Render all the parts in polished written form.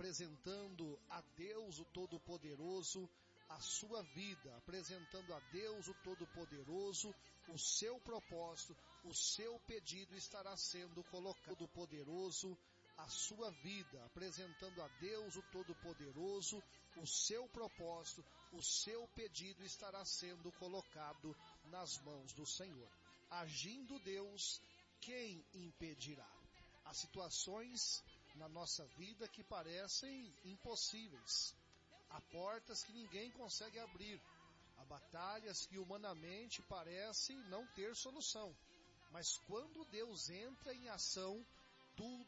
apresentando a Deus o Todo-Poderoso a sua vida, apresentando a Deus o Todo-Poderoso o seu propósito, o seu pedido estará sendo colocado poderoso a sua vida, apresentando a Deus o Todo-Poderoso o seu propósito, o seu pedido estará sendo colocado nas mãos do Senhor. Agindo Deus, quem impedirá? Há situações na nossa vida que parecem impossíveis. Há portas que ninguém consegue abrir. Há batalhas que humanamente parecem não ter solução. Mas quando Deus entra em ação, tudo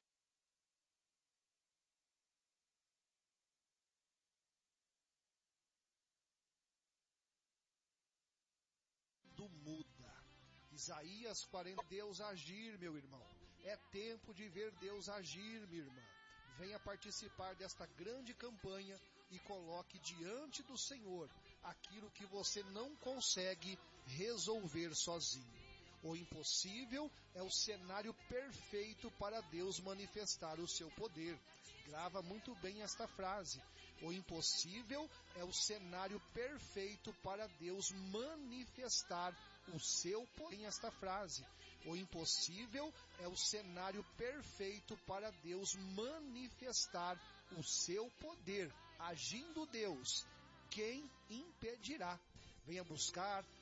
muda. Isaías 40, Deus agir, meu irmão. É tempo de ver Deus agir, minha irmã. Venha participar desta grande campanha e coloque diante do Senhor aquilo que você não consegue resolver sozinho. O impossível é o cenário perfeito para Deus manifestar o seu poder. Grava muito bem esta frase. O impossível é o cenário perfeito para Deus manifestar o seu poder. Esta frase. O impossível é o cenário perfeito para Deus manifestar o seu poder. Agindo Deus, quem impedirá? Venha buscar